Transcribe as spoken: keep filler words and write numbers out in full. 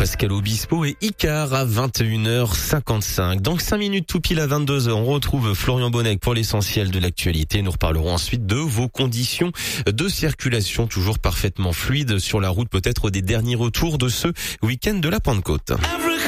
Pascal Obispo et Icar à vingt et une heures cinquante-cinq. Dans cinq minutes tout pile à vingt-deux heures, on retrouve Florian Bonnec pour l'essentiel de l'actualité. Nous reparlerons ensuite de vos conditions de circulation, toujours parfaitement fluides sur la route, peut-être des derniers retours de ce week-end de la Pentecôte.